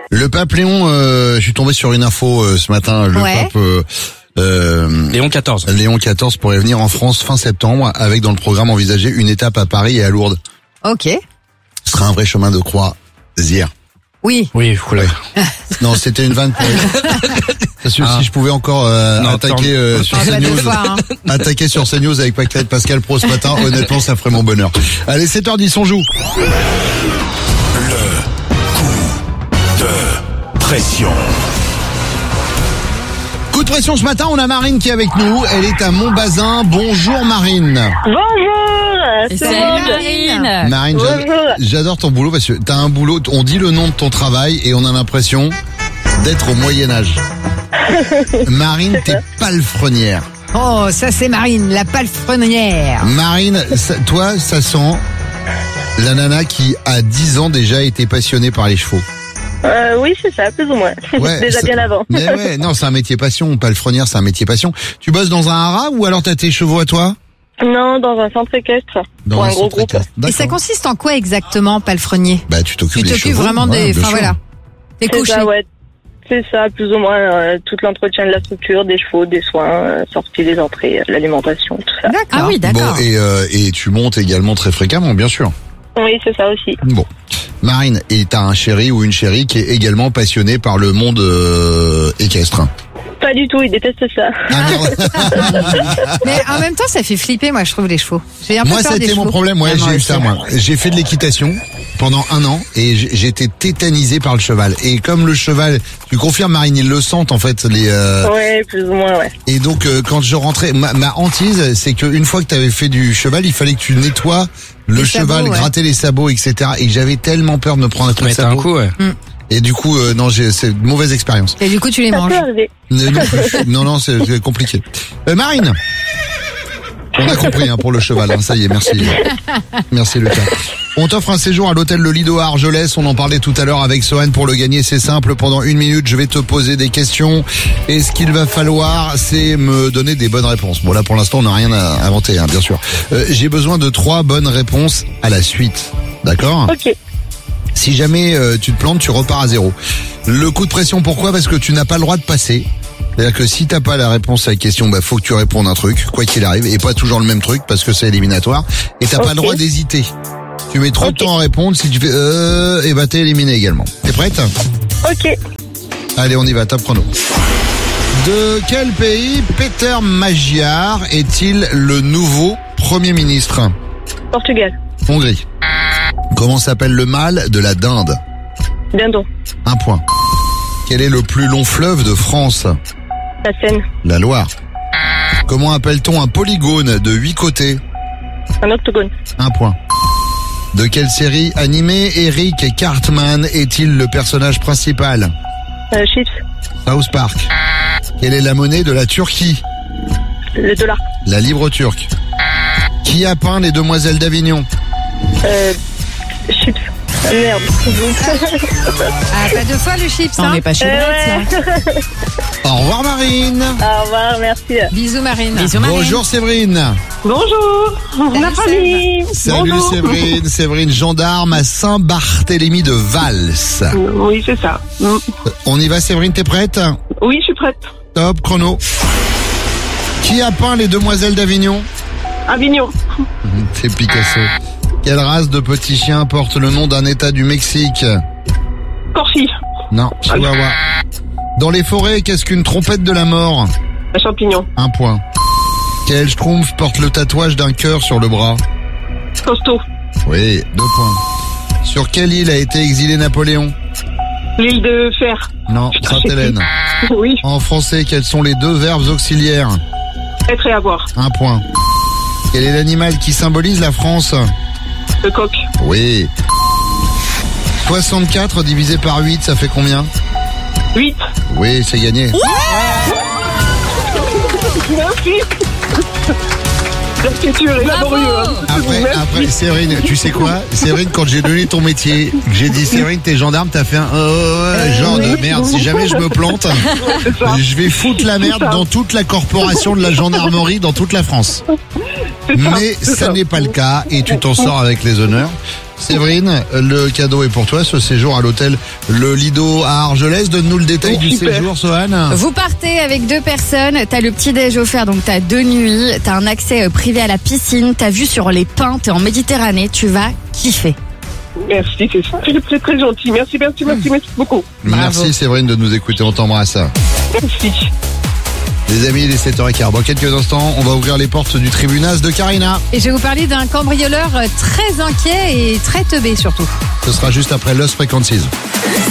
Le pape Léon, je suis tombé sur une info ce matin. Le pape Léon XIV. Léon XIV pourrait venir en France fin septembre avec dans le programme envisagé une étape à Paris et à Lourdes. Ok. Ce sera un vrai chemin de croisière. Oui. Oui, oula. Non, c'était une vanne pour Parce que si je pouvais encore attaquer sur CNews, attaquer sur CNews avec Pascal Pro ce matin, honnêtement, ça ferait mon bonheur. Allez, 7h10, on joue. Le coup de pression. Coup de pression ce matin, on a Marine qui est avec nous. Elle est à Montbazin. Bonjour Marine. Bonjour. Salut Marine. Marine, j'adore ton boulot parce que t'as un boulot, on dit le nom de ton travail et on a l'impression d'être au Moyen-Âge. Marine, t'es palefrenière. Oh, ça c'est Marine, la palefrenière. Marine, toi, ça sent la nana qui, à 10 ans déjà, était passionnée par les chevaux. Oui, c'est ça, plus ou moins. Ouais, déjà bien avant. Mais ouais, non, c'est un métier passion. Palefrenière, c'est un métier passion. Tu bosses dans un haras ou alors t'as tes chevaux à toi? Non, dans un centre équestre. Dans pour un un gros centre groupe. équestre. Et ça D'accord. consiste en quoi exactement, palefrenier? Bah, tu t'occupes Tu des t'occupes chevaux. vraiment ouais, des... bien Enfin sûr. voilà. Des C'est couchers. ça, ouais. C'est ça, plus ou moins tout l'entretien de la structure, des chevaux, des soins, sortie des entrées, l'alimentation, tout ça. D'accord. Ah oui, Bon, d'accord. et tu montes également très fréquemment, bien sûr. Oui, c'est ça aussi. Bon. Marine, et t'as un chéri ou une chérie qui est également passionné par le monde équestre. Pas du tout, il déteste ça. Ah, merde. Mais en même temps, ça fait flipper, moi, je trouve, les chevaux. J'ai un peu Moi, peur des c'était mon chevaux. problème. Ouais, Ah, moi j'ai eu aussi. ça, moi. J'ai fait de l'équitation pendant 1 an et j'étais tétanisé par le cheval. Et comme le cheval, tu confirmes, Marine, ils le sentent, en fait, les, Ouais, plus ou moins, ouais. et donc, quand je rentrais, ma hantise, c'est qu'une fois que t'avais fait du cheval, il fallait que tu nettoies le Les cheval, sabots, ouais. gratter les sabots, etc. Et j'avais tellement peur de me prendre un coup de Mais t'as un sabot. coup, ouais. Et du coup, non, c'est une mauvaise expérience. Et du coup, tu les Ça manges. peut arriver. Non, plus. Non, c'est compliqué. Marine, on a compris pour le cheval. Ça y est, merci. Merci Lucas. On t'offre un séjour à l'hôtel Le Lido à Argelès. On en parlait tout à l'heure avec Sohan. Pour le gagner, c'est simple. Pendant 1 minute, je vais te poser des questions. Et ce qu'il va falloir, c'est me donner des bonnes réponses. Bon, là, pour l'instant, on n'a rien à inventer, bien sûr. J'ai besoin de 3 bonnes réponses à la suite. D'accord ? Ok. Si jamais tu te plantes, tu repars à 0. Le coup de pression, pourquoi ? Parce que tu n'as pas le droit de passer. C'est-à-dire que si t'as pas la réponse à la question, faut que tu répondes un truc, quoi qu'il arrive, et pas toujours le même truc, parce que c'est éliminatoire. Et t'as pas le droit d'hésiter. Tu mets trop de temps à répondre, si tu fais t'es éliminé également. T'es prête ? Ok. Allez, on y va, top chrono. De quel pays Peter Magyar est-il le nouveau Premier ministre ? Portugal. Hongrie. Comment s'appelle le mâle de la dinde ? Bientôt. 1 point. Quel est le plus long fleuve de France ? La Seine. La Loire. Comment appelle-t-on un polygone de 8 côtés ? Un octogone. 1 point. De quelle série animée Eric Cartman est-il le personnage principal ? Chips. South Park. Quelle est la monnaie de la Turquie ? Le dollar. La livre turque. Qui a peint les Demoiselles d'Avignon ? Chips. Ah, merde. Ah, pas 2 fois le chips, On hein. n'est pas chez Brett, là. Au revoir Marine. Au revoir, merci. Bisous, Marine. Bisous, Marine. Bonjour Séverine. Bonjour. La famille. Salut Bonjour. Séverine. Séverine, gendarme à Saint-Barthélemy de Vals. Oui, c'est ça. On y va Séverine, t'es prête ? Oui, je suis prête. Top, chrono. Qui a peint les Demoiselles d'Avignon ? Avignon. C'est Picasso. Quelle race de petits chiens porte le nom d'un état du Mexique ? Corsi. Non, Chihuahua. Dans les forêts, qu'est-ce qu'une trompette de la mort ? Un champignon. 1 point. Quel schtroumpf porte le tatouage d'un cœur sur le bras ? Costaud. Oui, 2 points. Sur quelle île a été exilé Napoléon ? L'île de Fer. Non, Sainte-Hélène. Oui. En français, quels sont les 2 verbes auxiliaires ? Être et avoir. 1 point. Quel est l'animal qui symbolise la France ? Le coq. Oui. 64 divisé par 8, ça fait combien ? 8. Oui, c'est gagné. Merci. L'écriture est laborieuse. Après, Séverine, tu sais quoi ? Séverine, quand j'ai donné ton métier, que j'ai dit Séverine, t'es gendarme, t'as fait un genre de merde. Si jamais je me plante, je vais foutre la merde dans toute la corporation de la gendarmerie, dans toute la France. Mais ça n'est pas le cas et tu t'en sors avec les honneurs. Séverine, le cadeau est pour toi, ce séjour à l'hôtel Le Lido à Argelès. Donne-nous le détail du séjour, Sohan. Vous partez avec 2 personnes, t'as le petit déj offert, donc t'as 2 nuits, t'as un accès privé à la piscine, t'as vue sur les pins, t'es en Méditerranée, tu vas kiffer. Merci, c'est très gentil. Merci beaucoup. Merci Séverine de nous écouter, on t'embrasse. Merci. Les amis, il est 7h15. Dans quelques instants, on va ouvrir les portes du tribunal de Karina. Et je vais vous parler d'un cambrioleur très inquiet et très teubé surtout. Ce sera juste après Lost Frequencies.